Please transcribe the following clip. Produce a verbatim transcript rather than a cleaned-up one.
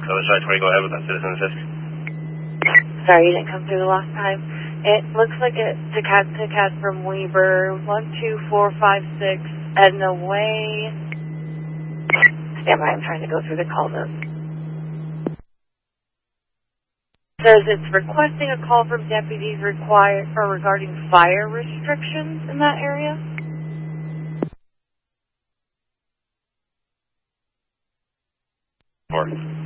Other side twenty, go ahead with that citizen assist. Sorry, you didn't come through the last time. It looks like it's to cat to cat from Weber, one two four five six, Edna Way. Stand by, I'm trying to go through the call notes. Says it's requesting a call from deputies required for regarding fire restrictions in that area. Four.